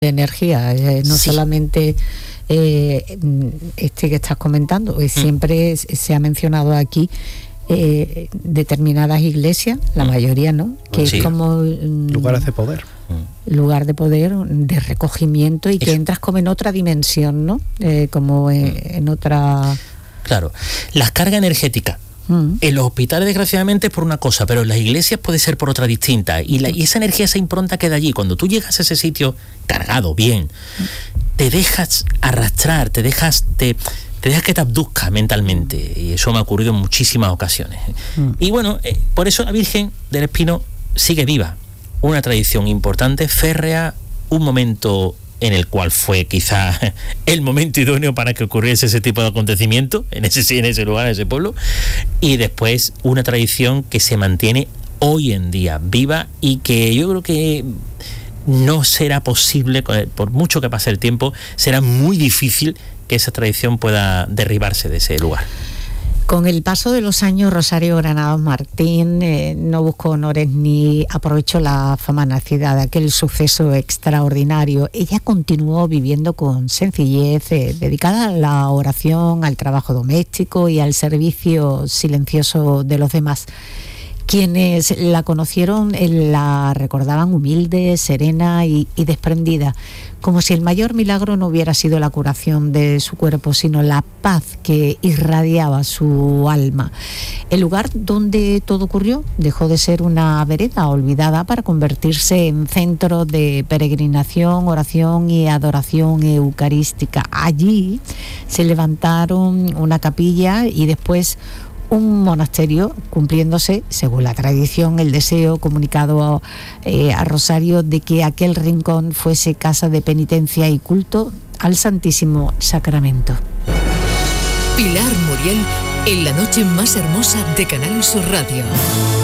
de energía, no Sí. solamente que estás comentando, siempre se ha mencionado aquí determinadas iglesias, la mayoría no, que Sí. es como Lugares de poder. lugar de poder, de recogimiento y que Eso. entras como en otra dimensión, ¿no? Como en otra... Claro, las cargas energéticas. En los hospitales, desgraciadamente, es por una cosa, pero en las iglesias puede ser por otra distinta. Y esa energía, esa impronta queda allí. Cuando tú llegas a ese sitio cargado, bien, te dejas arrastrar, te dejas que te abduzca mentalmente. Y eso me ha ocurrido en muchísimas ocasiones. Y bueno, por eso la Virgen del Espino sigue viva. Una tradición importante, férrea, un momento en el cual fue quizá el momento idóneo para que ocurriese ese tipo de acontecimiento en ese lugar, en ese pueblo, y después una tradición que se mantiene hoy en día viva y que yo creo que no será posible, por mucho que pase el tiempo, será muy difícil que esa tradición pueda derribarse de ese lugar. Con el paso de los años, Rosario Granados Martín no buscó honores ni aprovechó la fama nacida de aquel suceso extraordinario. Ella continuó viviendo con sencillez, dedicada a la oración, al trabajo doméstico y al servicio silencioso de los demás. Quienes la conocieron la recordaban humilde, serena y desprendida, como si el mayor milagro no hubiera sido la curación de su cuerpo, sino la paz que irradiaba su alma. El lugar donde todo ocurrió dejó de ser una vereda olvidada para convertirse en centro de peregrinación, oración y adoración eucarística. Allí se levantaron una capilla y después un monasterio, cumpliéndose, según la tradición, el deseo comunicado a Rosario de que aquel rincón fuese casa de penitencia y culto al Santísimo Sacramento. Pilar Muriel en la noche más hermosa de Canal Sur Radio.